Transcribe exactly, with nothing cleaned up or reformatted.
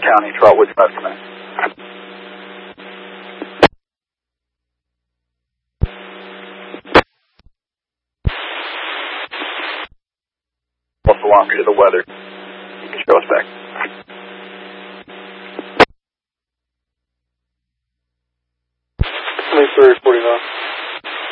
County, Trotwood, Command. False alarm due to the weather. You can show us back. twenty-three forty-nine.